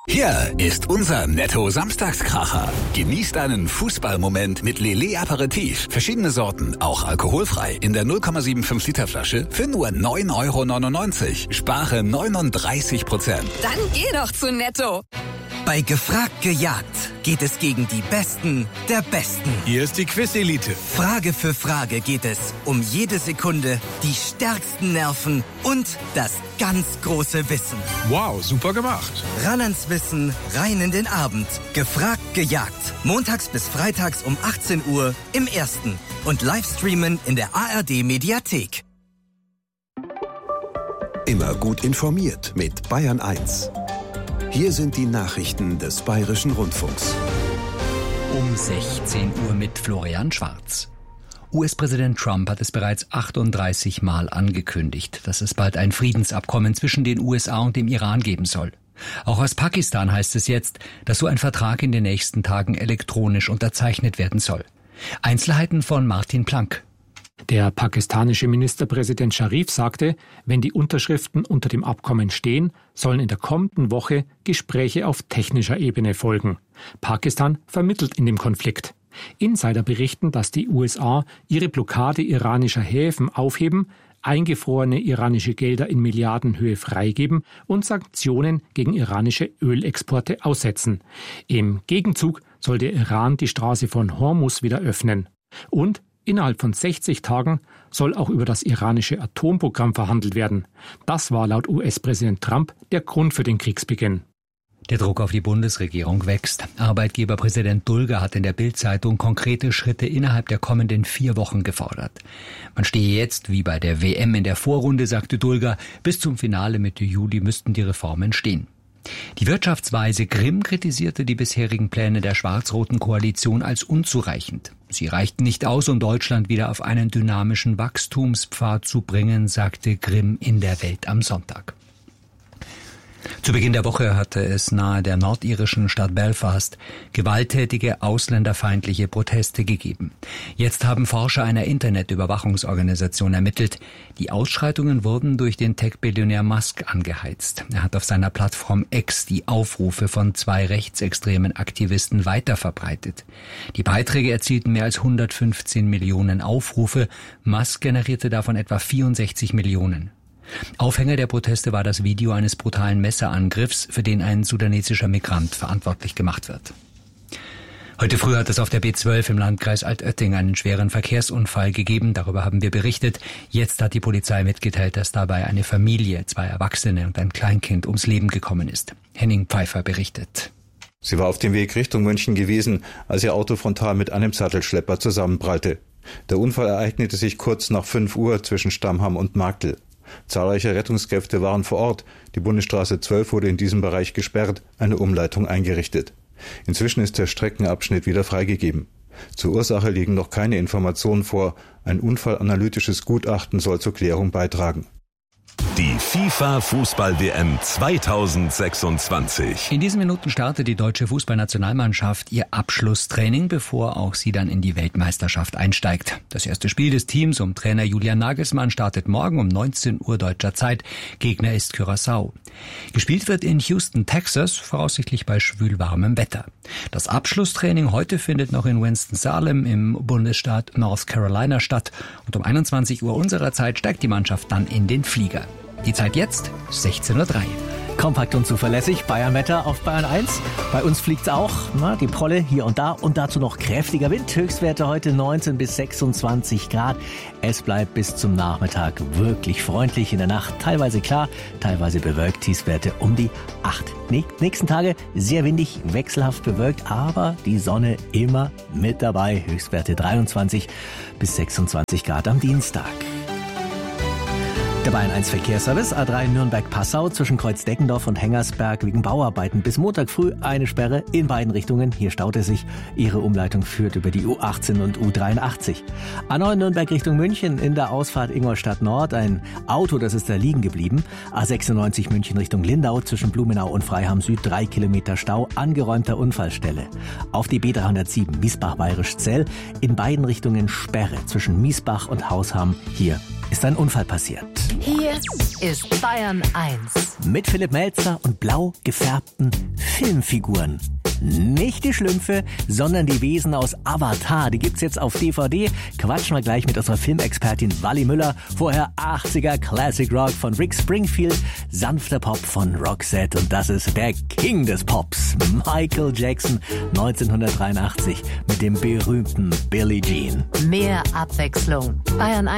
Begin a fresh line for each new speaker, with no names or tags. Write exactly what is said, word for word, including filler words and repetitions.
Hier ist unser Netto-Samstagskracher. Genießt einen Fußballmoment mit Lele Aperitif. Verschiedene Sorten, auch alkoholfrei. In der null Komma fünfundsiebzig Liter Flasche für nur neun Euro neunundneunzig. Spare neununddreißig Prozent.
Dann geh doch zu Netto.
Bei Gefragt gejagt geht es gegen die Besten der Besten.
Hier ist die Quiz-Elite.
Frage für Frage geht es um jede Sekunde, die stärksten Nerven und das ganz große Wissen.
Wow, super gemacht.
Ran ans Wissen, rein in den Abend. Gefragt gejagt. Montags bis freitags um achtzehn Uhr im Ersten. Und Livestreamen in der A R D-Mediathek.
Immer gut informiert mit Bayern eins. Hier sind die Nachrichten des Bayerischen Rundfunks.
Um sechzehn Uhr mit Florian Schwarz. U S-Präsident Trump hat es bereits achtunddreißig Mal angekündigt, dass es bald ein Friedensabkommen zwischen den U S A und dem Iran geben soll. Auch aus Pakistan heißt es jetzt, dass so ein Vertrag in den nächsten Tagen elektronisch unterzeichnet werden soll. Einzelheiten von Martin Planck.
Der pakistanische Ministerpräsident Sharif sagte, wenn die Unterschriften unter dem Abkommen stehen, sollen in der kommenden Woche Gespräche auf technischer Ebene folgen. Pakistan vermittelt in dem Konflikt. Insider berichten, dass die U S A ihre Blockade iranischer Häfen aufheben, eingefrorene iranische Gelder in Milliardenhöhe freigeben und Sanktionen gegen iranische Ölexporte aussetzen. Im Gegenzug soll der Iran die Straße von Hormuz wieder öffnen. Und innerhalb von sechzig Tagen soll auch über das iranische Atomprogramm verhandelt werden. Das war laut U S-Präsident Trump der Grund für den Kriegsbeginn.
Der Druck auf die Bundesregierung wächst. Arbeitgeberpräsident Dulger hat in der Bild-Zeitung konkrete Schritte innerhalb der kommenden vier Wochen gefordert. Man stehe jetzt, wie bei der W M in der Vorrunde, sagte Dulger, bis zum Finale Mitte Juli müssten die Reformen stehen. Die Wirtschaftsweise Grimm kritisierte die bisherigen Pläne der schwarz-roten Koalition als unzureichend. Sie reichten nicht aus, um Deutschland wieder auf einen dynamischen Wachstumspfad zu bringen, sagte Grimm in der Welt am Sonntag. Zu Beginn der Woche hatte es nahe der nordirischen Stadt Belfast gewalttätige, ausländerfeindliche Proteste gegeben. Jetzt haben Forscher einer Internetüberwachungsorganisation ermittelt, die Ausschreitungen wurden durch den Tech-Billionär Musk angeheizt. Er hat auf seiner Plattform X die Aufrufe von zwei rechtsextremen Aktivisten weiterverbreitet. Die Beiträge erzielten mehr als hundertfünfzehn Millionen Aufrufe. Musk generierte davon etwa vierundsechzig Millionen. Aufhänger der Proteste war das Video eines brutalen Messerangriffs, für den ein sudanesischer Migrant verantwortlich gemacht wird. Heute früh hat es auf der B zwölf im Landkreis Altötting einen schweren Verkehrsunfall gegeben. Darüber haben wir berichtet. Jetzt hat die Polizei mitgeteilt, dass dabei eine Familie, zwei Erwachsene und ein Kleinkind ums Leben gekommen ist. Henning Pfeiffer berichtet.
Sie war auf dem Weg Richtung München gewesen, als ihr Auto frontal mit einem Sattelschlepper zusammenprallte. Der Unfall ereignete sich kurz nach fünf Uhr zwischen Stammham und Marktl. Zahlreiche Rettungskräfte waren vor Ort. Die Bundesstraße zwölf wurde in diesem Bereich gesperrt, eine Umleitung eingerichtet. Inzwischen ist der Streckenabschnitt wieder freigegeben. Zur Ursache liegen noch keine Informationen vor. Ein unfallanalytisches Gutachten soll zur Klärung beitragen.
Die FIFA-Fußball-W M zweitausendsechsundzwanzig.
In diesen Minuten startet die deutsche Fußballnationalmannschaft ihr Abschlusstraining, bevor auch sie dann in die Weltmeisterschaft einsteigt. Das erste Spiel des Teams um Trainer Julian Nagelsmann startet morgen um neunzehn Uhr deutscher Zeit. Gegner ist Curaçao. Gespielt wird in Houston, Texas, voraussichtlich bei schwülwarmem Wetter. Das Abschlusstraining heute findet noch in Winston-Salem im Bundesstaat North Carolina statt. Und um einundzwanzig Uhr unserer Zeit steigt die Mannschaft dann in den Flieger. Die Zeit jetzt sechzehn Uhr drei.
Kompakt und zuverlässig, Bayern-Wetter auf Bayern eins. Bei uns fliegt's auch, na, die Prolle hier und da und dazu noch kräftiger Wind. Höchstwerte heute neunzehn bis sechsundzwanzig Grad. Es bleibt bis zum Nachmittag wirklich freundlich. In der Nacht teilweise klar, teilweise bewölkt. Tiefstwerte um die acht. Nächsten Tage sehr windig, wechselhaft bewölkt, aber die Sonne immer mit dabei. Höchstwerte dreiundzwanzig bis sechsundzwanzig Grad am Dienstag. Der Bayern eins Verkehrsservice A drei Nürnberg-Passau zwischen Kreuzdeckendorf und Hengersberg wegen Bauarbeiten bis Montag früh eine Sperre in beiden Richtungen. Hier staut es sich. Ihre Umleitung führt über die U achtzehn und U dreiundachtzig. A neun Nürnberg Richtung München in der Ausfahrt Ingolstadt Nord. Ein Auto, das ist da liegen geblieben. A sechsundneunzig München Richtung Lindau zwischen Blumenau und Freiham Süd. Drei Kilometer Stau, angeräumter Unfallstelle. Auf die B dreihundertsieben Miesbach-Bayerisch-Zell in beiden Richtungen Sperre zwischen Miesbach und Hausham. Hier ist ein Unfall passiert.
Hier ist Bayern eins.
Mit Philipp Melzer und blau gefärbten Filmfiguren. Nicht die Schlümpfe, sondern die Wesen aus Avatar. Die gibt's jetzt auf D V D. Quatschen wir gleich mit unserer Filmexpertin Wally Müller. Vorher achtziger Classic Rock von Rick Springfield, sanfter Pop von Roxette. Und das ist der King des Pops, Michael Jackson, neunzehnhundertdreiundachtzig mit dem berühmten Billie Jean.
Mehr Abwechslung. Bayern eins.